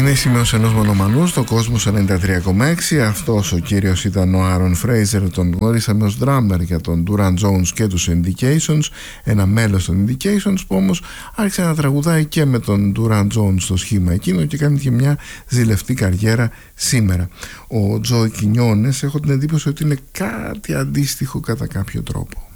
Είναι η σημείωση ενός μονομανού στο Κόσμος 93,6. Αυτός ο κύριος ήταν ο Άρον Φρέιζερ. Τον γνωρίσαμε ως drummer για τον Duran Jones και τους Indications, ένα μέλος των Indications που όμως άρχισε να τραγουδάει και με τον Duran Jones στο σχήμα εκείνο και κάνει και μια ζηλευτή καριέρα σήμερα. Ο Τζόι Κινιόνες έχω την εντύπωση ότι είναι κάτι αντίστοιχο κατά κάποιο τρόπο.